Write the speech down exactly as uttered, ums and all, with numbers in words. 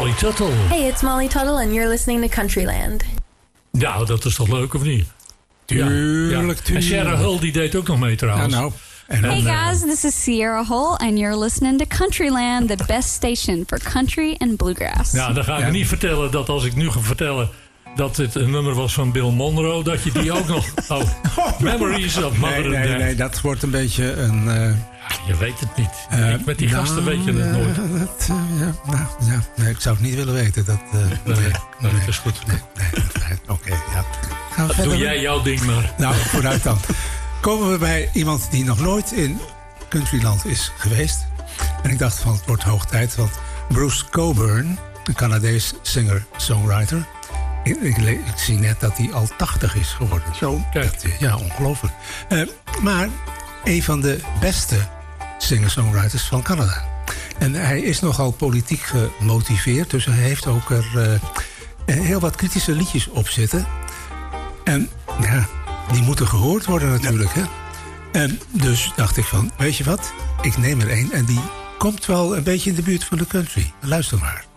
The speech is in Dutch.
Molly Tuttle. Hey, it's Molly Tuttle and you're listening to Countryland. Ja, dat is toch leuk, of niet? Tuurlijk, ja, ja. tuurlijk. En Sarah Hull, die deed ook nog mee trouwens. Ja, nou. En Hey dan, guys, this is Sierra Hull and you're listening to Countryland, the best station for country and bluegrass. Ja, dan ga ik Ja. niet vertellen dat als ik nu ga vertellen dat het een nummer was van Bill Monroe, dat je die ook nog... Oh, Memories of Mother nee, and nee, Dad. nee, dat wordt een beetje een... Uh, Je weet het niet. uh, ik, met die gasten nou, weet je het uh, nooit. Dat, uh, ja, nou, ja, nee, ik zou het niet willen weten. Dat, uh, Nee, nee, nee, dat is goed. Nee, nee, nee, Oké, okay, ja. Gaan we Doe verder? jij jouw ding maar. Nou, vooruit dan. Komen we bij iemand die nog nooit in Countryland is geweest. En ik dacht van het wordt hoog tijd. Want Bruce Cockburn, een Canadees singer-songwriter. Ik, ik, ik zie net dat hij al tachtig is geworden. Zo, Kijk. dat, ja, ongelooflijk. Uh, maar een van de beste singer-songwriters van Canada. En hij is nogal politiek gemotiveerd. Dus hij heeft ook er uh, heel wat kritische liedjes op zitten. En ja, die moeten gehoord worden natuurlijk. Hè? En dus dacht ik van, weet je wat? Ik neem er één en die komt wel een beetje in de buurt van de country. Luister maar.